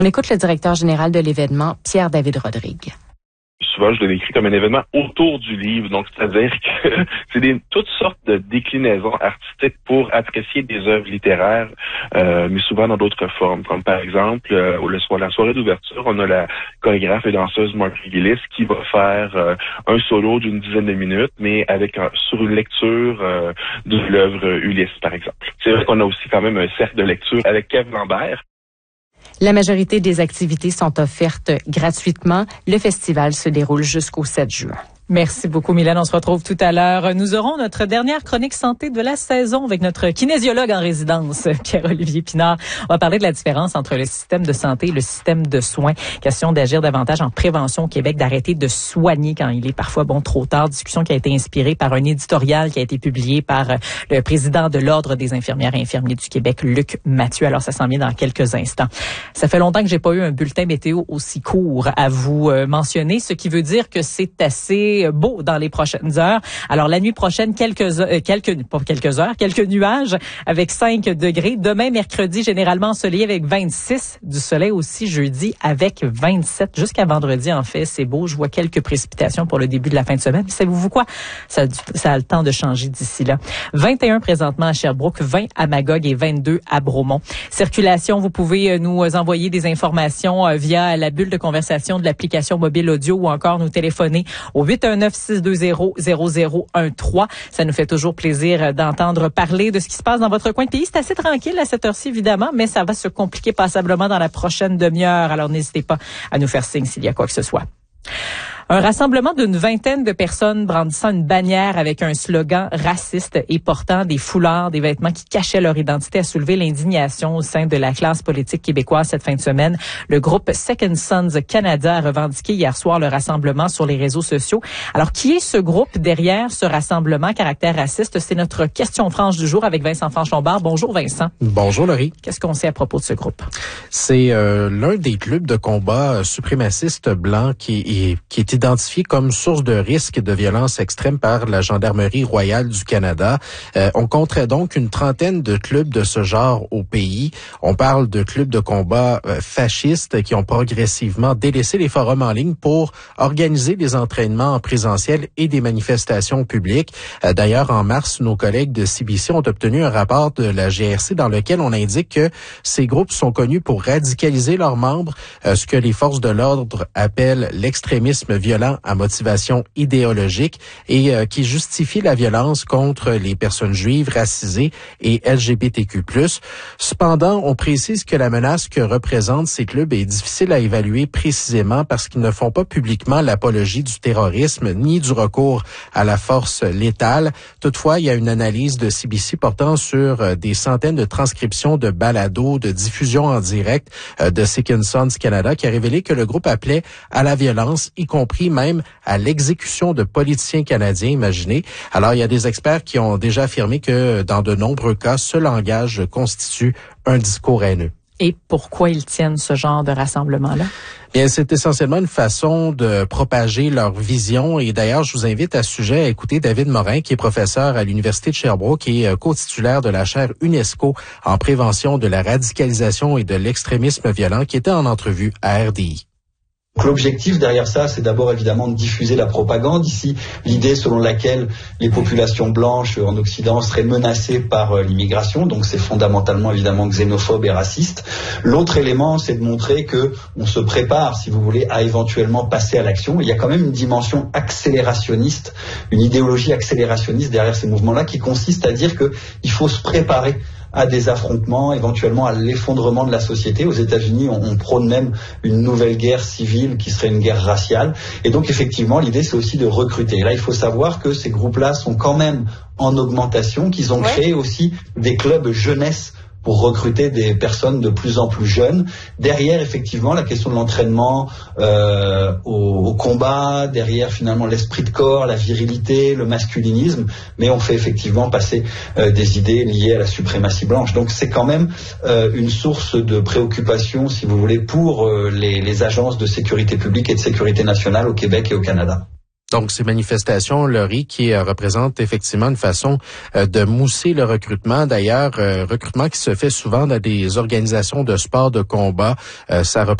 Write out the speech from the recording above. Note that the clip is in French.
On écoute le directeur général de l'événement, Pierre-David Rodrigue. Souvent, je le décris comme un événement autour du livre, donc c'est-à-dire que c'est toutes sortes de déclinaisons artistiques pour apprécier des œuvres littéraires, mais souvent dans d'autres formes, comme par exemple la soirée d'ouverture, on a la chorégraphe et danseuse Marguerite Gillis qui va faire un solo d'une dizaine de minutes, mais sur une lecture de l'œuvre Ulysse, par exemple. C'est vrai qu'on a aussi quand même un cercle de lecture avec Kev Lambert. La majorité des activités sont offertes gratuitement. Le festival se déroule jusqu'au 7 juin. Merci beaucoup, Mylène. On se retrouve tout à l'heure. Nous aurons notre dernière chronique santé de la saison avec notre kinésiologue en résidence, Pierre-Olivier Pinard. On va parler de la différence entre le système de santé et le système de soins. Question d'agir davantage en prévention au Québec, d'arrêter de soigner quand il est parfois trop tard. Discussion qui a été inspirée par un éditorial qui a été publié par le président de l'Ordre des infirmières et infirmiers du Québec, Luc Mathieu. Alors, ça s'en vient dans quelques instants. Ça fait longtemps que j'ai pas eu un bulletin météo aussi court à vous mentionner, ce qui veut dire que c'est assez beau dans les prochaines heures. Alors, la nuit prochaine, quelques nuages avec 5 degrés. Demain, mercredi, généralement ensoleillé avec 26. Du soleil aussi jeudi avec 27. Jusqu'à vendredi, en fait, c'est beau. Je vois quelques précipitations pour le début de la fin de semaine. Mais savez-vous quoi? Ça a le temps de changer d'ici là. 21 présentement à Sherbrooke, 20 à Magog et 22 à Bromont. Circulation, vous pouvez nous envoyer des informations via la bulle de conversation de l'application mobile audio ou encore nous téléphoner au 819-620-0013. Ça nous fait toujours plaisir d'entendre parler de ce qui se passe dans votre coin de pays. C'est assez tranquille à cette heure-ci, évidemment, mais ça va se compliquer passablement dans la prochaine demi-heure. Alors, n'hésitez pas à nous faire signe s'il y a quoi que ce soit. Un rassemblement d'une vingtaine de personnes brandissant une bannière avec un slogan raciste et portant des foulards, des vêtements qui cachaient leur identité a soulevé l'indignation au sein de la classe politique québécoise cette fin de semaine. Le groupe Second Sons Canada a revendiqué hier soir le rassemblement sur les réseaux sociaux. Alors, qui est ce groupe derrière ce rassemblement à caractère raciste? C'est notre question franche du jour avec Vincent Franche-Lombard. Bonjour Vincent. Bonjour Laurie. Qu'est-ce qu'on sait à propos de ce groupe? C'est l'un des clubs de combat suprémacistes blancs qui est identifié comme source de risque de violence extrême par la Gendarmerie royale du Canada. On compterait donc une trentaine de clubs de ce genre au pays. On parle de clubs de combat fascistes qui ont progressivement délaissé les forums en ligne pour organiser des entraînements en présentiel et des manifestations publiques. D'ailleurs, en mars, nos collègues de CBC ont obtenu un rapport de la GRC dans lequel on indique que ces groupes sont connus pour radicaliser leurs membres, ce que les forces de l'ordre appellent l'extrémisme violent à motivation idéologique et qui justifie la violence contre les personnes juives, racisées et LGBTQ+. Cependant, on précise que la menace que représentent ces clubs est difficile à évaluer précisément parce qu'ils ne font pas publiquement l'apologie du terrorisme ni du recours à la force létale. Toutefois, il y a une analyse de CBC portant sur des centaines de transcriptions de balados, de diffusion en direct de Second Sons Canada qui a révélé que le groupe appelait à la violence, y compris même à l'exécution de politiciens canadiens, imaginez. Alors, il y a des experts qui ont déjà affirmé que dans de nombreux cas, ce langage constitue un discours haineux. Et pourquoi ils tiennent ce genre de rassemblement-là? Bien, c'est essentiellement une façon de propager leur vision. Et d'ailleurs, je vous invite à ce sujet à écouter David Morin, qui est professeur à l'Université de Sherbrooke et co-titulaire de la chaire UNESCO en prévention de la radicalisation et de l'extrémisme violent, qui était en entrevue à RDI. L'objectif derrière ça, c'est d'abord évidemment de diffuser la propagande. Ici, l'idée selon laquelle les populations blanches en Occident seraient menacées par l'immigration, donc c'est fondamentalement évidemment xénophobe et raciste. L'autre élément, c'est de montrer que on se prépare, si vous voulez, à éventuellement passer à l'action. Il y a quand même une dimension accélérationniste, une idéologie accélérationniste derrière ces mouvements-là qui consiste à dire que il faut se préparer à des affrontements, éventuellement à l'effondrement de la société. Aux États-Unis, on prône même une nouvelle guerre civile qui serait une guerre raciale. Et donc, effectivement, l'idée, c'est aussi de recruter. Et là, il faut savoir que ces groupes-là sont quand même en augmentation, qu'ils ont créé aussi des clubs jeunesse pour recruter des personnes de plus en plus jeunes. Derrière, effectivement, la question de l'entraînement au combat, derrière, finalement, l'esprit de corps, la virilité, le masculinisme, mais on fait effectivement passer des idées liées à la suprématie blanche. Donc, c'est quand même une source de préoccupation, si vous voulez, pour les agences de sécurité publique et de sécurité nationale au Québec et au Canada. Donc, ces manifestations, Laurie, qui représentent effectivement une façon de mousser le recrutement. D'ailleurs, recrutement qui se fait souvent dans des organisations de sport de combat. Ça